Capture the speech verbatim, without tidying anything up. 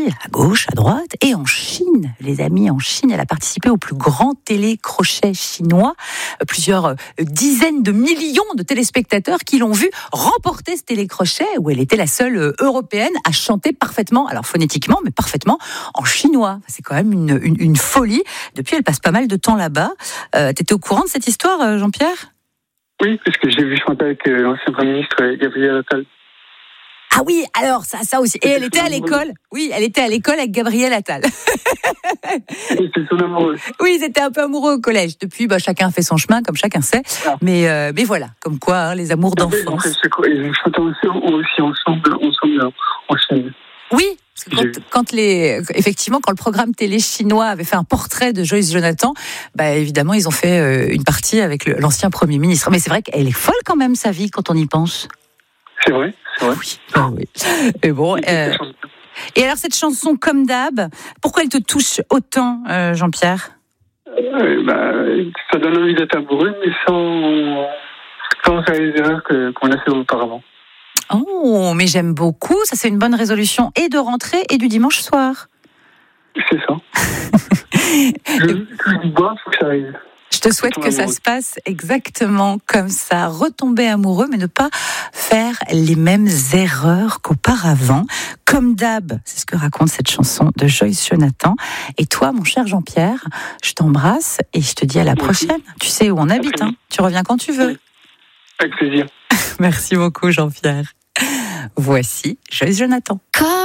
Russie, à gauche, à droite, et en Chine. Les amis, en Chine, elle a participé au plus grand télécrochet chinois. Plusieurs dizaines de millions de téléspectateurs qui l'ont vu remporter ce télécrochet, où elle était la seule européenne à chanter parfaitement, alors phonétiquement, mais parfaitement en chinois. C'est quand même une, une, une folie. Depuis, elle passe pas mal de temps là-bas. Euh, T'étais au courant de cette histoire, Jean-Pierre ? Oui, parce que j'ai vu chanter avec euh, l'ancien Premier ministre Gabriel Attal. Ah oui, alors ça, ça aussi. Et elle était à l'école. Oui, elle était à l'école avec Gabriel Attal. C'était son amoureux. Oui, ils étaient un peu amoureux au collège. Depuis, bah, chacun fait son chemin, comme chacun sait. Ah. Mais, euh, mais voilà, comme quoi, hein, les amours d'enfance. Ils chantaient aussi, aussi ensemble, ensemble en Chine. Oui, parce que quand, quand les, effectivement, quand le programme télé chinois avait fait un portrait de Joyce Jonathan, bah évidemment, ils ont fait euh, une partie avec le, l'ancien Premier ministre. Mais c'est vrai qu'elle est folle quand même, sa vie, quand on y pense. C'est vrai, c'est vrai. Oui, ah oui. Et bon. Euh... Et alors cette chanson Comme d'hab, pourquoi elle te touche autant, euh, Jean-Pierre ? euh, bah, Ça donne envie d'être amoureux, mais sans sans faire les erreurs que, qu'on a fait auparavant. Oh, mais j'aime beaucoup. Ça, c'est une bonne résolution et de rentrée et du dimanche soir. C'est ça. je, je dis bois, faut que ça arrive. Je te souhaite que ça se passe exactement comme ça. Retomber amoureux, mais ne pas faire les mêmes erreurs qu'auparavant. Comme d'hab, c'est ce que raconte cette chanson de Joyce Jonathan. Et toi, mon cher Jean-Pierre, je t'embrasse et je te dis à la prochaine. Tu sais où on habite, hein. Tu reviens quand tu veux. Oui. Avec plaisir. Merci beaucoup, Jean-Pierre. Voici Joyce Jonathan.